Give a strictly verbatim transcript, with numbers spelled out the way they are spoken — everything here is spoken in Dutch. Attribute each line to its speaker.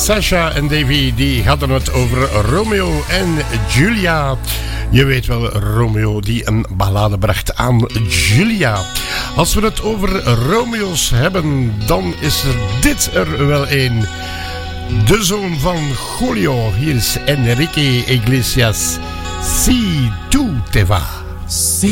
Speaker 1: Sasha en Davy die hadden het over Romeo en Julia. Je weet wel, Romeo die een ballade bracht aan Julia. Als we het over Romeo's hebben, dan is er dit er wel een. De zoon van Julio, hier is Enrique Iglesias. Si tu te va. Si